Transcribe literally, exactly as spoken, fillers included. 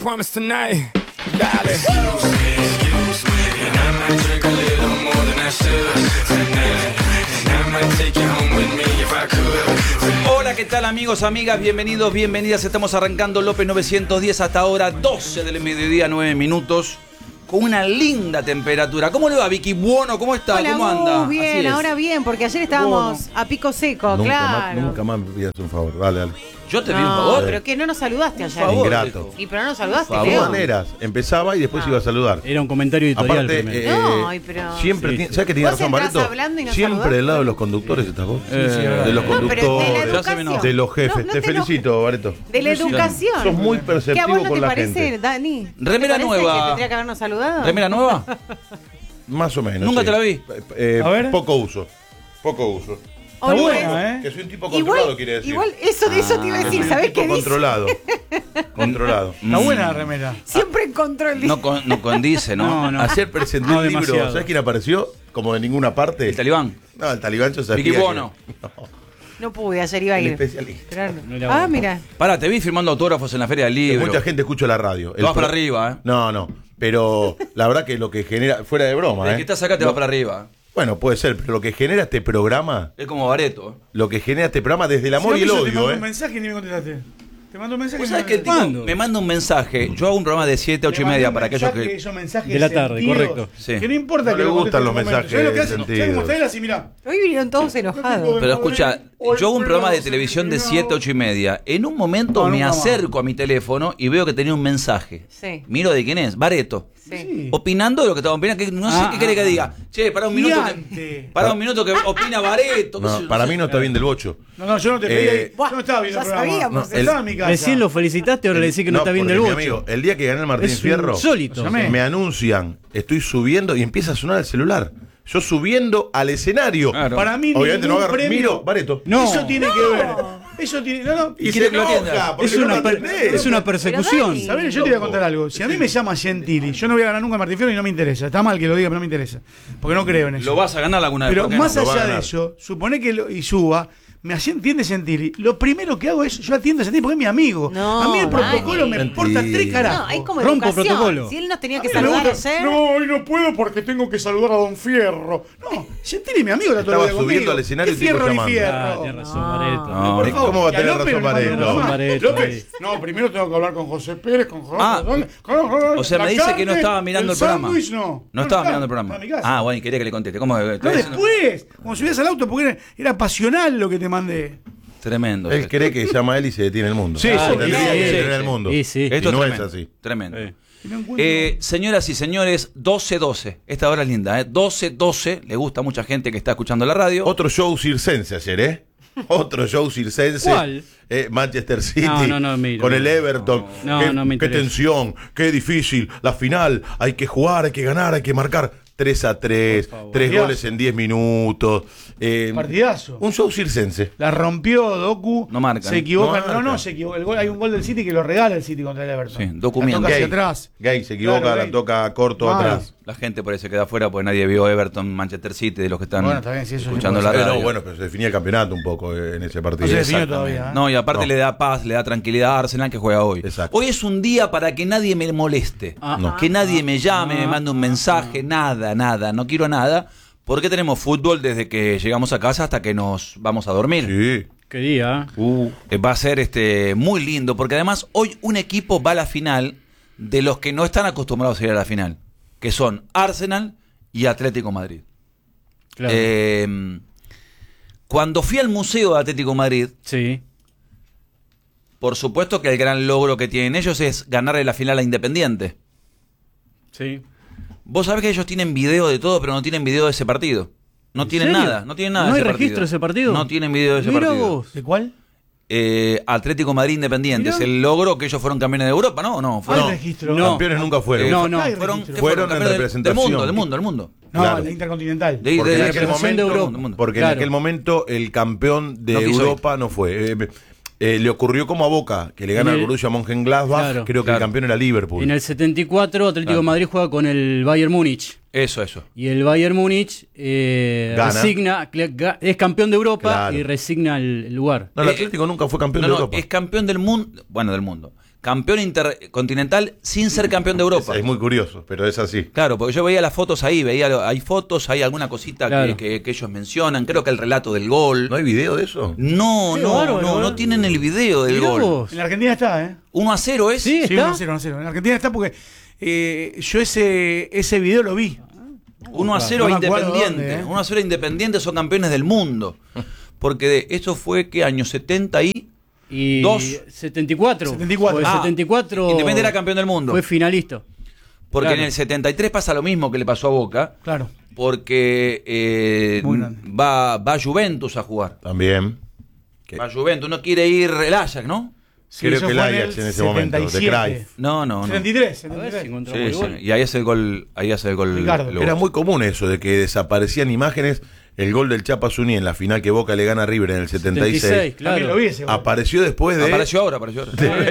promise tonight, dale. Excuse me, excuse me, and I might drink a little more than I should tonight. And I might take you home with me if I could. Hola, ¿qué tal amigos, amigas? Bienvenidos, bienvenidas. Estamos arrancando López novecientos diez hasta ahora, doce del mediodía, nueve minutos. Con una linda temperatura. ¿Cómo le va, Vicky? Bueno, ¿cómo está? Hola, ¿Cómo anda? Muy bien, ahora bien, porque ayer estábamos bueno. a pico seco, nunca claro. Más, nunca más me pidas un favor, dale, dale. Yo te pido no, un favor. pero que no nos saludaste ayer. Favor, Ingrato. Y pero no nos saludaste, De Leo. todas maneras, empezaba y después Ah. iba a saludar. Era un comentario editorial. Aparte, primero. eh, No, ay, pero- siempre, Sí, ti- sí. ¿sabes que tiene ¿Vos razón, entrás Barreto? hablando y no Siempre saludás? del lado de los conductores estás vos. Eh, sí, de los No, pero de la conductores, educación. de los jefes. No, no te, te felicito, Barreto. De la educación. Sos muy ¿Qué a perceptivo vos no con te la parece, gente. Dani? Remera ¿Te parece nueva. que tendría que habernos saludado? ¿Remera nueva? Más o menos. Nunca sí. te la vi. Eh, A ver. Poco uso. Poco uso. Está Igual- buena, ¿eh? Que soy un tipo controlado, Igual, quiere decir. igual eso, eso te iba a Que soy decir, un ¿sabés tipo qué dice? controlado. Controlado. Está buena la remera. Siempre en control. No, con- no condice, ¿no? No, no. Ayer presenté No, un libro. demasiado. ¿Sabes quién apareció? Como de ninguna parte. El talibán. No, el talibán yo sabía. Vicky que- Bono. No, No pude, ayer iba a el ir. especialista. Claro. No era Ah, bueno. mira. Pará, te vi firmando autógrafos en la Feria del Que Libro. mucha gente escucha la radio. Te vas pro- para arriba, ¿eh? No, no. Pero la verdad que lo que genera, fuera de broma, Desde ¿eh? que estás acá te Lo- vas para arriba. Bueno, puede ser, pero lo que genera este programa, Es como Bareto. lo que genera este programa desde el amor y el Te odio, mando ¿eh? un mensaje y ni me contestaste. Te mando un mensaje ¿Vos y sabés ni que me el tipo ¿Cuándo? me manda un mensaje? Yo hago un programa de siete, ocho y media para aquellos que... Esos mensajes De la tarde, sentidos, correcto. Sí. Que no importa No que le lo gustan contestes los en un momento. mensajes ¿Sabés lo que hacen? sentidos. ¿Sabés cómo está él así? Mirá. Hoy vinieron todos enojados. Pero escucha, yo hago un programa de televisión de siete, ocho y media. En un momento No, me nunca más. acerco a mi teléfono y veo que tenía un mensaje. Sí. Miro de quién es, Bareto. Sí. Opinando de lo que estaba opinando, que no sé Ah, qué quiere ah, que diga. Che, para un minuto Gigante. que, para un minuto que opina Bareto. qué sé No, yo, para no mí sé. no está bien del bocho. No, no, yo no te Eh, pedí. Buah, Yo no estaba viendo ya el programa. sabíamos. No, estaba en mi casa. Recién lo felicitaste, ahora le decís que no, está bien porque, del mi bocho. amigo, el día que gané el Martín Es Fierro, insólito. Llamé. me anuncian, estoy subiendo y empieza a sonar el celular. Yo subiendo al escenario. Claro. Para mí, Obviamente no ningún agarro. premio. Miro, Bareto. No. Eso tiene que ver. Eso tiene. No, no. Y quiere se que lo atienda. enoja, porque Es no una, lo per- entendés. es una persecución. Dani. ¿Sabés? Yo te voy a contar algo. Si a mí me llama Gentili, yo no voy a ganar nunca Martín Fierro y no me interesa. Está mal que lo diga, pero no me interesa. Porque no creo en eso. Lo vas a ganar alguna vez. Pero ¿por qué no? más Lo va a allá de ganar. eso, supone que lo, y suba, me atiende Gentili. Lo primero que hago es, yo atiendo a Gentili porque es mi amigo. No, a mí el protocolo Dani. me importa Mentira. tres carajos. No, hay como Rompo educación. protocolo. Si él nos tenía que A mí me saludar gusta- ayer. No, hoy no puedo porque tengo que saludar a Don Fierro. No, Gentili es mi amigo. La Estaba subiendo al escenario ¿Qué y el tipo Fierro ni llamando. Fierro? Ah, tenés razón, No. Bareto. No, Por ¿y favor. cómo va a Y tener López razón le mando Bareto? un Razón mensaje. Bareto, López, no, primero tengo que hablar con José Pérez, con José. Ah. con- con- con- O sea, me la dice que no carne, estaba mirando el programa. sándwich, no. No estaba está, mirando el programa. está en mi casa. Ah, bueno, y quería que le conteste. ¿Cómo? No, después, cuando subías al auto, porque era, era pasional lo que te mandé. Tremendo. Él cree que llama a él y se detiene el mundo. Sí, Ah, sí, tendría sí, que sí, detener sí. el mundo. Sí, sí. Esto Y no tremendo, es así. Tremendo. Sí. Y no encuentro- Eh, señoras y señores, doce doce. Esta hora es linda, ¿eh? doce doce. Le gusta a mucha gente que está escuchando la radio. Otro show circense ayer, ¿eh? Otro show circense. ¿Cuál? Eh, Manchester City. No, no, no, miro. con el Everton. No, qué, no me qué interesa. tensión, qué difícil. La final. Hay que jugar, hay que ganar, hay que marcar. tres a tres, Por favor. tres Partidazo. goles en diez minutos. Eh, Partidazo. un show circense. La rompió Doku. No marca, Se ¿eh? equivoca. No No, no, marca. se equivoca. El gol, hay un gol del City que lo regala el City contra el Everton. Sí, La documento. toca hacia Gay. atrás. Gay se equivoca, Claro, la Gay. toca corto Mal. atrás. La gente por ahí se queda afuera porque nadie vio Everton, Manchester City, de los que están Bueno, está bien, sí, eso escuchando sí la puede Eh, radio. no, bueno, pero se definía el campeonato un poco eh, en ese partido. No se definió Exactamente. todavía, ¿eh? No, y aparte No. le da paz, le da tranquilidad a Arsenal que juega hoy. Exacto. Hoy es un día para que nadie me moleste. Ah, No. Que nadie me llame, me Ah, mande un mensaje, nada, nada. No quiero nada. Porque tenemos fútbol desde que llegamos a casa hasta que nos vamos a dormir. Sí. Qué día. Uh, eh, va a ser este muy lindo. Porque además hoy un equipo va a la final de los que no están acostumbrados a ir a la final. Que son Arsenal y Atlético Madrid. Claro. Eh, cuando fui al Museo de Atlético Madrid, sí. por supuesto que el gran logro que tienen ellos es ganarle la final a Independiente. Sí. Vos sabés que ellos tienen video de todo, pero no tienen video de ese partido. No ¿En tienen serio? nada, no tienen nada ¿No de hay ese registro partido. de ese partido? No tienen video de ese Mirá partido. vos. ¿De cuál? Eh, Atlético Madrid Independiente, Mirá. es el logro que ellos fueron campeones de Europa, ¿no? No, ¿Hay fueron, registro? No. Campeones nunca fueron. eh, No, no. Hay fueron, registro. que Fueron en campeones del- del representación. mundo, del mundo, del mundo. No, Claro. la Intercontinental. De, Porque de- en de- aquel del momento- mundo, Europa. del mundo. Porque Claro. en aquel momento el campeón de No quiso Europa no fue. Eh, eh, le ocurrió como a Boca, que le gana En al el- Borussia Mönchengladbach. Claro. Creo que Claro. el campeón era Liverpool. En el setenta y cuatro Atlético Claro. de Madrid juega con el Bayern Múnich. Eso, eso. Y el Bayern Múnich eh, Gana. resigna, cl- ga- es campeón de Europa Claro. y resigna el, el lugar. No, el Eh, Atlético nunca fue campeón No, de no, Europa. es campeón del mundo, bueno, del mundo. campeón intercontinental sin ser campeón de Europa. Es muy curioso, pero es así. Claro, porque yo veía las fotos ahí, veía lo- hay fotos, hay alguna cosita Claro. que, que- que ellos mencionan, creo que el relato del gol. ¿No hay video de eso? No, Qué no, bárbaro, no, no ¿eh? tienen el video del Mirá gol. vos. En la Argentina está, ¿eh? uno a cero es. Sí, Sí, ¿está? uno a cero, uno a cero. En Argentina está porque eh, yo ese, ese video lo vi. uno a cero No me acuerdo Independiente. dónde, ¿eh? uno a cero Independiente, son campeones del mundo. Porque de, eso fue, ¿qué año? setenta y... Y Dos. setenta y cuatro. setenta y cuatro. Porque Ah, setenta y cuatro Independiente era campeón del mundo. Fue finalista. Porque claro. en el setenta y tres pasa lo mismo que le pasó a Boca. Claro. Porque eh, Muy grande. va, va Juventus a jugar. También. Que- Va Juventus, no quiere ir el Ajax, ¿no? Sí, Creo eso que el fue en Ajax el en ese momento, de setenta y siete. Cruyff. No, no, no. setenta y tres, A setenta y ver tres. si encontramos Sí, el gol. sí. Y ahí hace el gol, ahí hace el gol. Ricardo. el Era gol. muy común eso de que desaparecían imágenes. El gol del Chapa Zuní en la final que Boca le gana a River en el setenta y seis. setenta y seis, También claro. lo vi ese gol. Apareció después de. Apareció ahora, apareció ahora. de-